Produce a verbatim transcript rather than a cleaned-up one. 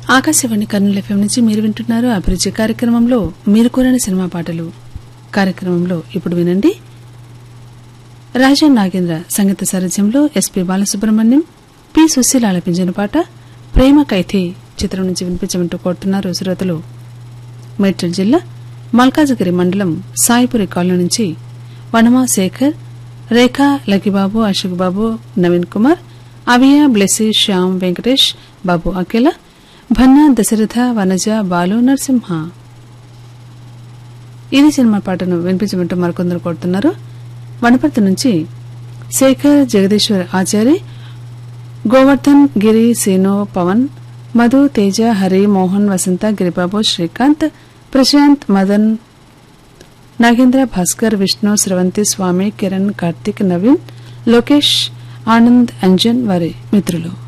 Akashvani Kurnool FM నుంచి మీరు వింటున్నారు అభిరుచి కార్యక్రమంలో మీరు కోరిన సినిమా పాటలు. కార్యక్రమంలో ఇప్పుడు వినండి. రాజా నాగేంద్ర సంగీత సారథ్యంలో ఎస్పీ బాలసుబ్రహ్మణ్యం, పి సుశీల ఆలపించిన పాట ప్రేమ కైథీ చిత్రం నుంచి వినిపించమంటూ కోరుతున్నారు శ్రోతలు. మేడ్చల్ జిల్లా మల్కాజగిరి మండలం సాయిపురి కాలనీ నుంచి వనమా శేఖర్, రేఖా, లకిబాబు, అశోక్ బాబు, నవీన్ కుమార్, అవియా, బ్లెస్సీ, శ్యామ్, వెంకటేష్ బాబు, అఖిల, భన్నా, దశరథ, వనజ, బాలు, నరసింహ. ఇది సినిమా పాటను వినిపించమంటూ మరికొందరు కోరుతున్నారు. వనపర్తి నుంచి శేఖర్, జగదీశ్వర్ ఆచారి, గోవర్ధన్, గిరి, సీను, పవన్, మధు, తేజ, హరి, మోహన్, వసంత, గిరిబాబు, శ్రీకాంత్, ప్రశాంత్, మదన్, నాగేంద్ర, భాస్కర్, విష్ణు, స్రవంతి, స్వామి, కిరణ్, కార్తిక్, నవీన్, లోకేష్, ఆనంద్, అంజన్ వారి మిత్రులు.